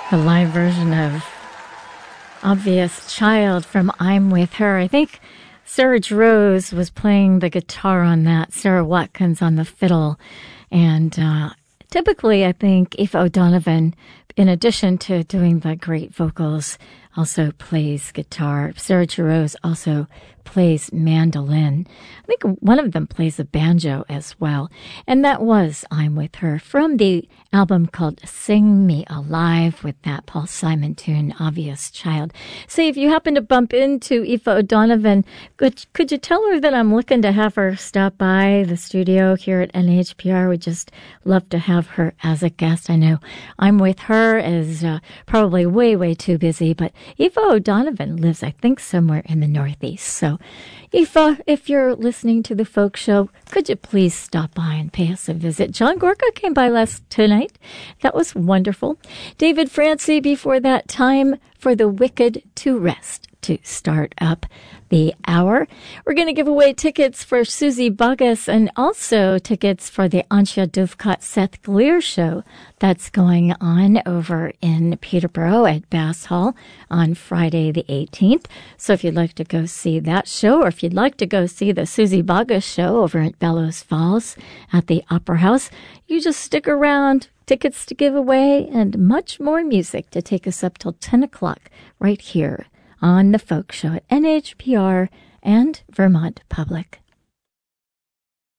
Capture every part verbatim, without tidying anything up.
A live version of Obvious Child from I'm With Her. I think Sarah Rose was playing the guitar on that, Sarah Watkins on the fiddle, and uh, typically I think Aoife O'Donovan, in addition to doing the great vocals, also plays guitar. Sarah Rose also plays mandolin. I think one of them plays a banjo as well. And that was I'm With Her from the album called Sing Me Alive with that Paul Simon tune, Obvious Child. Say, if you happen to bump into Aoife O'Donovan, could, could you tell her that I'm looking to have her stop by the studio here at N H P R? We'd just love to have her as a guest. I know I'm With Her is uh, probably way, way too busy, but Aoife O'Donovan lives, I think, somewhere in the Northeast. So, Aoife, if you're listening to the folk show, could you please stop by and pay us a visit? John Gorka came by last tonight. That was wonderful. David Francie before that, Time for the Wicked to Rest to start up the hour. We're going to give away tickets for Susie Bogus and also tickets for the Antje Duvkat Seth Gleer show that's going on over in Peterborough at Bass Hall on Friday the eighteenth. So if you'd like to go see that show, or if you'd like to go see the Susie Bogus show over at Bellows Falls at the Opera House, you just stick around. Tickets to give away and much more music to take us up till ten o'clock right here on The Folk Show at N H P R and Vermont Public.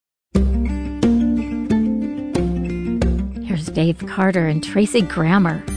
Here's Dave Carter and Tracy Grammer.